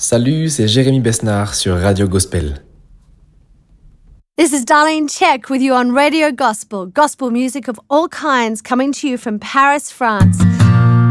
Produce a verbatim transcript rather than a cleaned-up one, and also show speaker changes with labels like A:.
A: Salut, c'est Jérémy Besnard sur Radio Gospel.
B: This is Darlene Check with you on Radio Gospel, gospel music of all kinds coming to you from Paris, France.